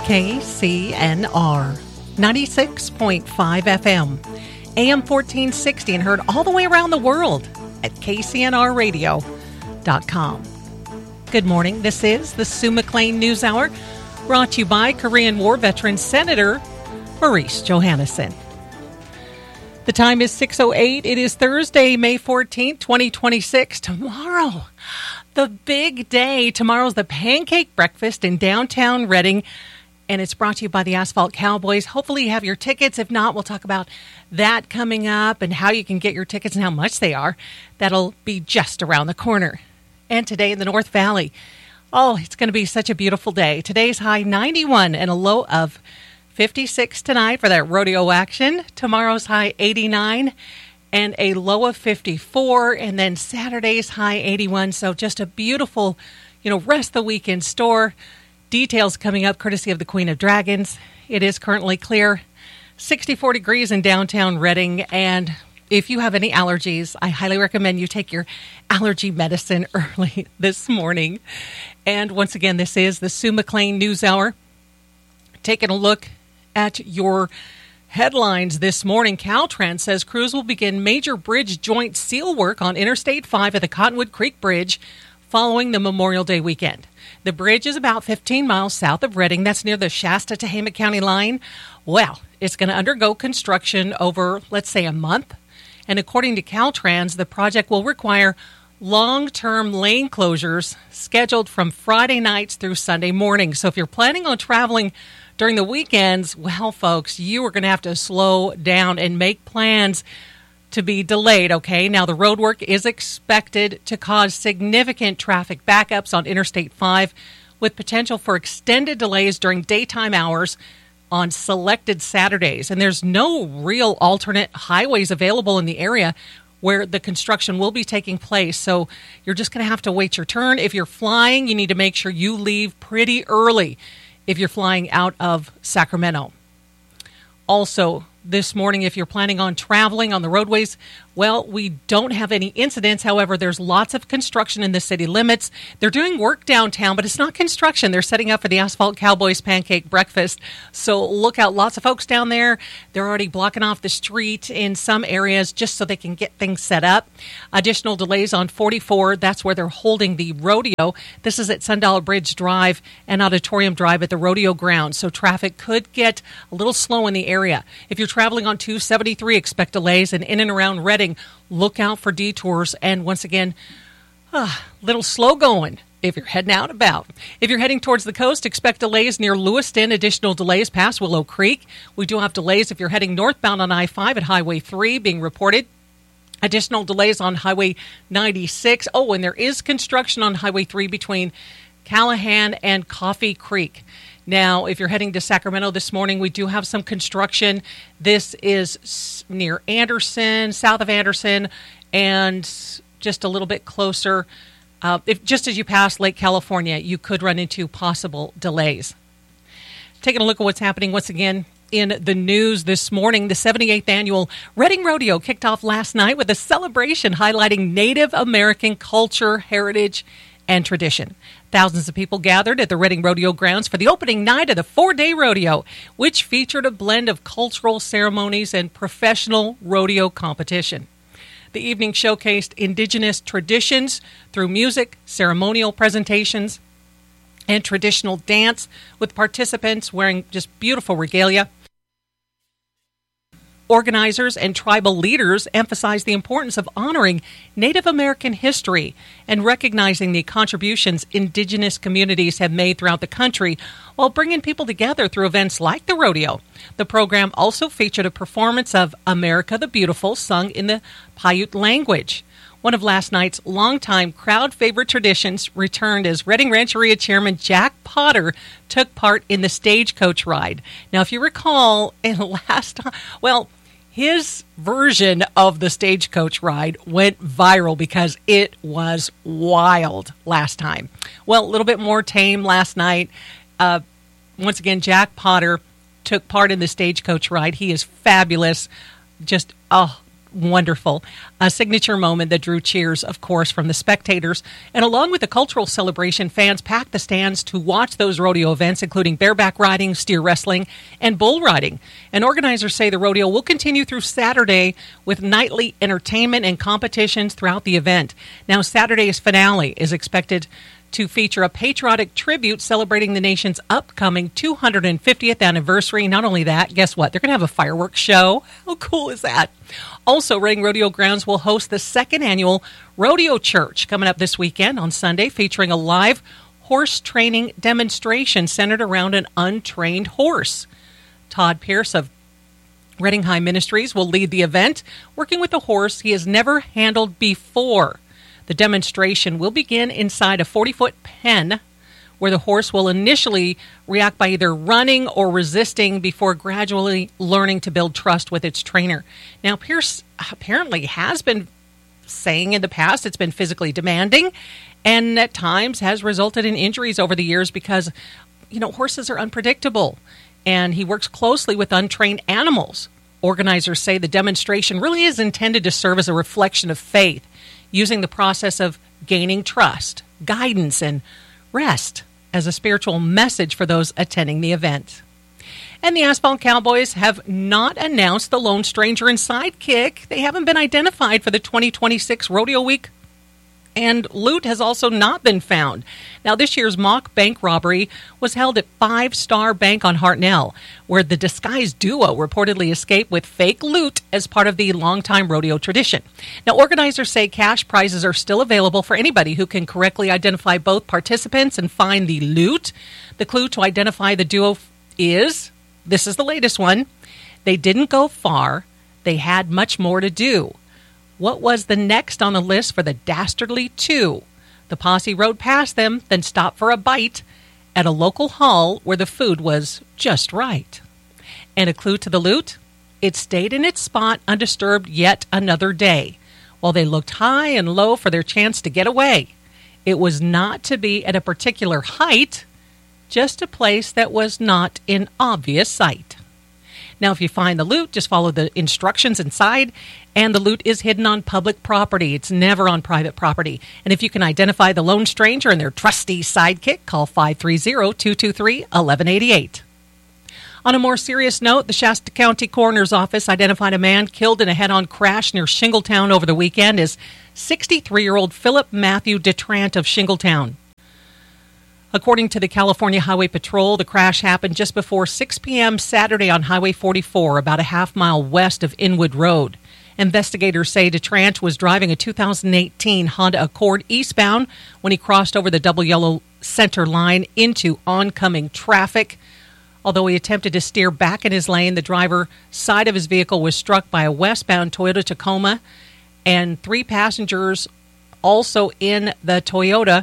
KCNR 96.5 FM, AM 1460, and heard all the way around the world at kcnrradio.com. Good morning. This is the Sue McLean News Hour, brought to you by Korean War veteran Senator Maurice Johannesson. The time is 6:08. It is Thursday, May 14th, 2026. Tomorrow, the big day. Tomorrow's the pancake breakfast in downtown Reading, and it's brought to you by the Asphalt Cowboys. Hopefully you have your tickets. If not, we'll talk about that coming up and how you can get your tickets and how much they are. That'll be just around the corner. And today in the North Valley, it's going to be such a beautiful day. Today's high 91 and a low of 56 tonight for that rodeo action. Tomorrow's high 89 and a low of 54. And then Saturday's high 81. So just a beautiful, rest of the week in store. Details coming up courtesy of the Queen of Dragons. It is currently clear, 64 degrees in downtown Reading. And if you have any allergies, I highly recommend you take your allergy medicine early this morning. And once again, this is the Sue McLean News Hour. Taking a look at your headlines this morning. Caltrans says crews will begin major bridge joint seal work on Interstate 5 at the Cottonwood Creek Bridge following the Memorial Day weekend. The bridge is about 15 miles south of Reading. That's near the Shasta-Tehama County line. Well, it's going to undergo construction over, let's say, a month. And according to Caltrans, the project will require long-term lane closures scheduled from Friday nights through Sunday morning. So if you're planning on traveling during the weekends, well, folks, you are going to have to slow down and make plans to be delayed, okay? Now, the road work is expected to cause significant traffic backups on Interstate 5 with potential for extended delays during daytime hours on selected Saturdays. And there's no real alternate highways available in the area where the construction will be taking place. So you're just going to have to wait your turn. If you're flying, you need to make sure you leave pretty early if you're flying out of Sacramento. Also, this morning, if you're planning on traveling on the roadways, well, we don't have any incidents. However, there's lots of construction in the city limits. They're doing work downtown, but it's not construction. They're setting up for the Asphalt Cowboys pancake breakfast. So look out. Lots of folks down there. They're already blocking off the street in some areas just so they can get things set up. Additional delays on 44. That's where they're holding the rodeo. This is at Sundollar Bridge Drive and Auditorium Drive at the rodeo grounds. So traffic could get a little slow in the area. If you're traveling on 273, expect delays, and in and around Reading, look out for detours. And once again, little slow going if you're heading out about. If you're heading towards the coast, expect delays near Lewiston, additional delays past Willow Creek. We do have delays if you're heading northbound on I-5 at Highway 3 being reported. Additional delays on Highway 96. And there is construction on Highway 3 between Callahan and Coffee Creek. Now, if you're heading to Sacramento this morning, we do have some construction. This is near Anderson, south of Anderson, and just a little bit closer. Just as you pass Lake California, you could run into possible delays. Taking a look at what's happening once again in the news this morning. The 78th annual Reading Rodeo kicked off last night with a celebration highlighting Native American culture, heritage, and tradition. Thousands of people gathered at the Reading Rodeo grounds for the opening night of the 4-day rodeo, which featured a blend of cultural ceremonies and professional rodeo competition. The evening showcased indigenous traditions through music, ceremonial presentations, and traditional dance, with participants wearing just beautiful regalia. Organizers and tribal leaders emphasized the importance of honoring Native American history and recognizing the contributions indigenous communities have made throughout the country while bringing people together through events like the rodeo. The program also featured a performance of America the Beautiful, sung in the Paiute language. One of last night's longtime crowd favorite traditions returned as Reading Rancheria Chairman Jack Potter took part in the stagecoach ride. Now, if you recall, his version of the stagecoach ride went viral because it was wild last time. Well, a little bit more tame last night. Once again, Jack Potter took part in the stagecoach ride. He is fabulous. Just, wonderful. A signature moment that drew cheers, of course, from the spectators. And along with the cultural celebration, fans packed the stands to watch those rodeo events, including bareback riding, steer wrestling, and bull riding. And organizers say the rodeo will continue through Saturday with nightly entertainment and competitions throughout the event. Now, Saturday's finale is expected to feature a patriotic tribute celebrating the nation's upcoming 250th anniversary. Not only that, guess what? They're going to have a fireworks show. How cool is that? Also, Reading Rodeo Grounds will host the second annual Rodeo Church coming up this weekend on Sunday, featuring a live horse training demonstration centered around an untrained horse. Todd Pierce of Reading High Ministries will lead the event, working with a horse he has never handled before. The demonstration will begin inside a 40-foot pen where the horse will initially react by either running or resisting before gradually learning to build trust with its trainer. Now, Pierce apparently has been saying in the past it's been physically demanding and at times has resulted in injuries over the years because, horses are unpredictable, and he works closely with untrained animals. Organizers say the demonstration really is intended to serve as a reflection of faith, using the process of gaining trust, guidance, and rest as a spiritual message for those attending the event. And the Asphalt Cowboys have not announced the Lone Stranger and Sidekick. They haven't been identified for the 2026 Rodeo Week, and loot has also not been found. Now, this year's mock bank robbery was held at Five Star Bank on Hartnell, where the disguised duo reportedly escaped with fake loot as part of the longtime rodeo tradition. Now, organizers say cash prizes are still available for anybody who can correctly identify both participants and find the loot. The clue to identify the duo is, this is the latest one, they didn't go far, they had much more to do. What was the next on the list for the Dastardly Two? The posse rode past them, then stopped for a bite at a local hall where the food was just right. And a clue to the loot? It stayed in its spot undisturbed yet another day, while they looked high and low for their chance to get away. It was not to be at a particular height, just a place that was not in obvious sight. Now, if you find the loot, just follow the instructions inside, and the loot is hidden on public property. It's never on private property. And if you can identify the Lone Stranger and their trusty sidekick, call 530-223-1188. On a more serious note, the Shasta County Coroner's Office identified a man killed in a head-on crash near Shingletown over the weekend as 63-year-old Philip Matthew Detrant of Shingletown. According to the California Highway Patrol, the crash happened just before 6 p.m. Saturday on Highway 44, about a half-mile west of Inwood Road. Investigators say Detrant was driving a 2018 Honda Accord eastbound when he crossed over the double yellow center line into oncoming traffic. Although he attempted to steer back in his lane, the driver's side of his vehicle was struck by a westbound Toyota Tacoma, and 3 passengers also in the Toyota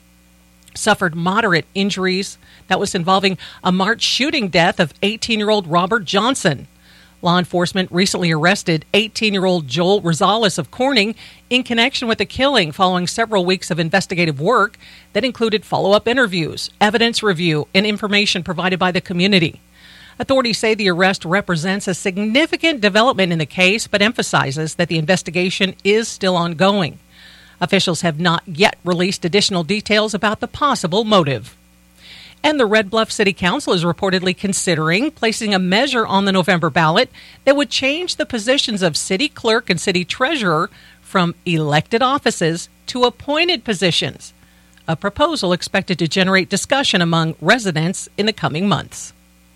suffered moderate injuries. That was involving a March shooting death of 18-year-old Robert Johnson. Law enforcement recently arrested 18-year-old Joel Rosales of Corning in connection with the killing following several weeks of investigative work that included follow-up interviews, evidence review, and information provided by the community. Authorities say the arrest represents a significant development in the case, but emphasizes that the investigation is still ongoing. Officials have not yet released additional details about the possible motive. And the Red Bluff City Council is reportedly considering placing a measure on the November ballot that would change the positions of city clerk and city treasurer from elected offices to appointed positions, a proposal expected to generate discussion among residents in the coming months.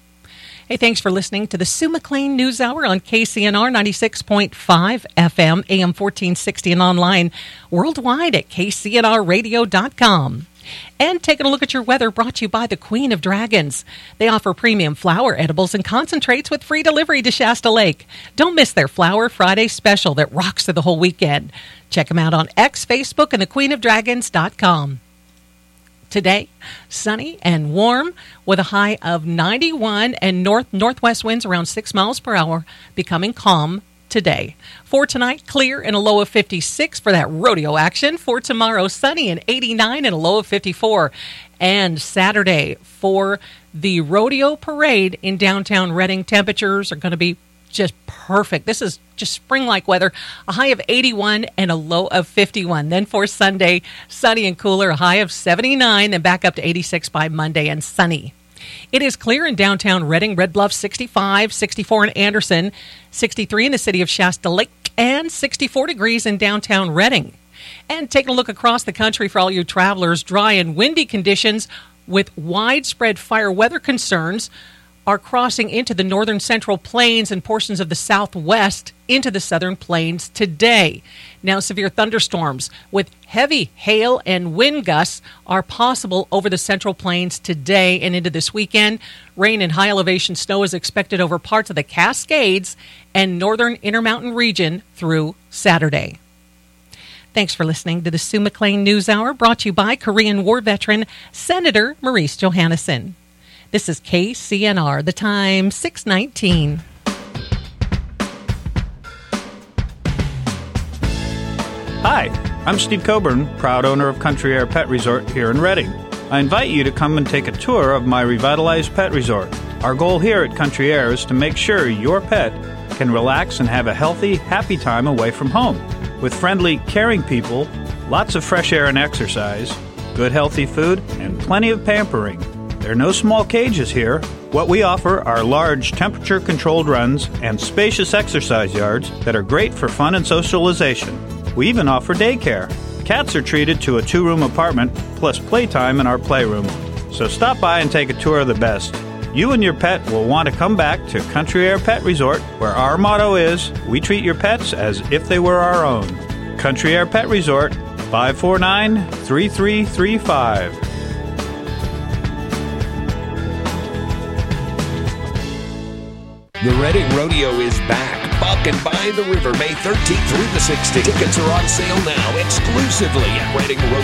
Hey, thanks for listening to the Sue McLean News Hour on KCNR 96.5 FM, AM 1460, and online worldwide at kcnrradio.com. And taking a look at your weather, brought to you by the Queen of Dragons. They offer premium flower edibles and concentrates with free delivery to Shasta Lake. Don't miss their Flower Friday special that rocks through the whole weekend. Check them out on X, Facebook, and thequeenofdragons.com. Today, sunny and warm with a high of 91 and northwest winds around 6 miles per hour, becoming calm today. For tonight, clear and a low of 56 for that rodeo action. For tomorrow, sunny and 89 and a low of 54. And Saturday, for the rodeo parade in downtown Reading, temperatures are going to be just perfect. This is just spring-like weather. A high of 81 and a low of 51. Then for Sunday, sunny and cooler, a high of 79, then back up to 86 by Monday and sunny. It is clear in downtown Reading, Red Bluff 65, 64 in Anderson, 63 in the city of Shasta Lake, and 64 degrees in downtown Reading. And taking a look across the country for all you travelers, dry and windy conditions with widespread fire weather concerns are crossing into the northern central plains and portions of the southwest into the southern plains today. Now, severe thunderstorms with heavy hail and wind gusts are possible over the central plains today and into this weekend. Rain and high elevation snow is expected over parts of the Cascades and northern Intermountain region through Saturday. Thanks for listening to the Sue McLean News Hour, brought to you by Korean War veteran Senator Maurice Johannesson. This is KCNR, the time 6:19. Hi, I'm Steve Coburn, proud owner of Country Air Pet Resort here in Reading. I invite you to come and take a tour of my revitalized pet resort. Our goal here at Country Air is to make sure your pet can relax and have a healthy, happy time away from home. With friendly, caring people, lots of fresh air and exercise, good healthy food, and plenty of pampering. There are no small cages here. What we offer are large temperature-controlled runs and spacious exercise yards that are great for fun and socialization. We even offer daycare. Cats are treated to a 2-room apartment plus playtime in our playroom. So stop by and take a tour of the best. You and your pet will want to come back to Country Air Pet Resort, where our motto is, we treat your pets as if they were our own. Country Air Pet Resort, 549-3335. The Reading Rodeo is back. Buck and by the River, May 13th through the 16th. Tickets are on sale now exclusively at Reading Rodeo.